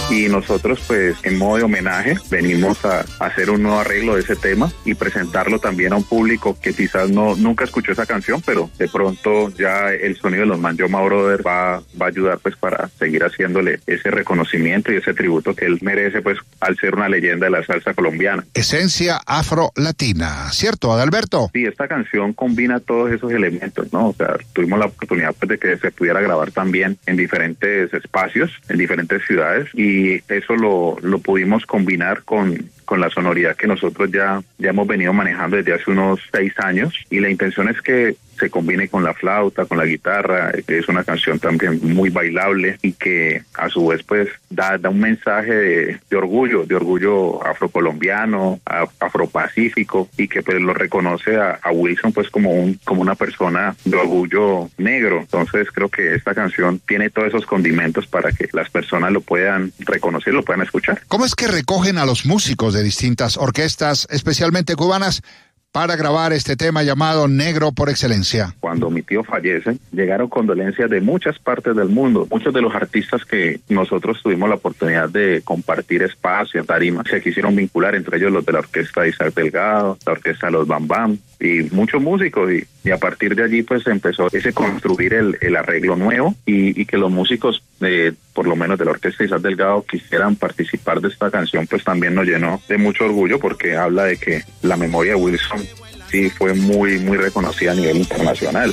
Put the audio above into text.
y nosotros pues en modo de homenaje venimos a hacer un nuevo arreglo de ese tema y presentarlo también a un público que quizás nunca escuchó esa canción, pero de pronto ya el sonido de los Manjoma Brothers va a ayudar pues para seguir haciéndole ese reconocimiento y ese tributo que él merece pues al ser una leyenda de la salsa colombiana. Esencia afro-latina, ¿cierto, Adalberto? Sí, esta canción combina todos esos elementos, ¿no? O sea, tuvimos la oportunidad pues de que se pudiera grabar también en diferentes espacios, en diferentes ciudades, y eso lo pudimos combinar con la sonoridad que nosotros ya hemos venido manejando desde hace unos 6 años, y la intención es que se combine con la flauta, con la guitarra, que es una canción también muy bailable y que a su vez pues da un mensaje de orgullo afrocolombiano, afropacífico, y que pues lo reconoce a Wilson pues como una persona de orgullo negro. Entonces creo que esta canción tiene todos esos condimentos para que las personas lo puedan reconocer, lo puedan escuchar. ¿Cómo es que recogen a los músicos de distintas orquestas, especialmente cubanas, para grabar este tema llamado Negro por Excelencia? Cuando mi tío fallece, llegaron condolencias de muchas partes del mundo. Muchos de los artistas que nosotros tuvimos la oportunidad de compartir espacio en tarima se quisieron vincular, entre ellos los de la orquesta de Isaac Delgado, la orquesta de los Bam Bam y muchos músicos, y a partir de allí pues empezó ese construir el arreglo nuevo y que los músicos por lo menos de la orquesta de Isaac Delgado quisieran participar de esta canción, pues también nos llenó de mucho orgullo, porque habla de que la memoria de Wilson sí fue muy reconocida a nivel internacional.